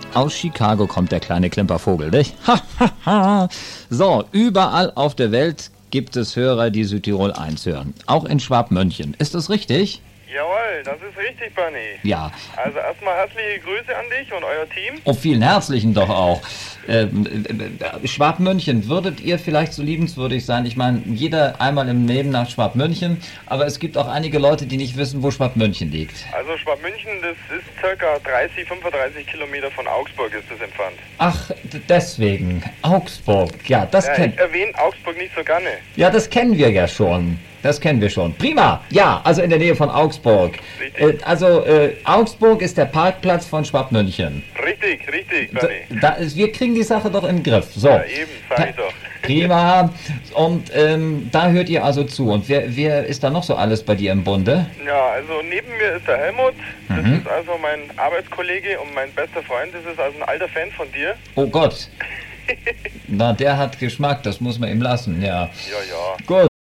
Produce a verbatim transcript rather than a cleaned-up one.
Aus Chicago kommt der kleine Klimpervogel, nicht? Ha, ha, ha. So, überall auf der Welt gibt es Hörer, die Südtirol eins hören. Auch in Schwabmünchen. Ist das richtig? Jawohl, das ist richtig, Bernie. Ja. Also erstmal herzliche Grüße an dich und euer Team. Oh, vielen herzlichen doch auch. Ähm, äh, Schwabmünchen, würdet ihr vielleicht so liebenswürdig sein? Ich meine, jeder einmal im Leben nach Schwabmünchen, aber es gibt auch einige Leute, die nicht wissen, wo Schwabmünchen liegt. Also Schwabmünchen, das ist circa dreißig, fünfunddreißig Kilometer von Augsburg ist das entfernt. Ach, d- deswegen. Augsburg. Ja, das Ja, kennt. ich erwähne Augsburg nicht so gerne. Ja, das kennen wir ja schon. Das kennen wir schon. Prima. Ja, also in der Nähe von Augsburg. Äh, Richtig. also äh, Augsburg ist der Parkplatz von Schwabmünchen. Richtig, richtig, Da, Bernie. da ist, wir kriegen die Sache doch in den Griff. So. Ja, eben, sag ich doch. Prima. Und ähm, da hört ihr also zu. Und wer, wer ist da noch so alles bei dir im Bunde? Ja, also neben mir ist der Helmut. Das Mhm. ist also mein Arbeitskollege und mein bester Freund. Das ist also ein alter Fan von dir. Oh Gott. Na, der hat Geschmack, das muss man ihm lassen, ja. Ja, ja. Gut.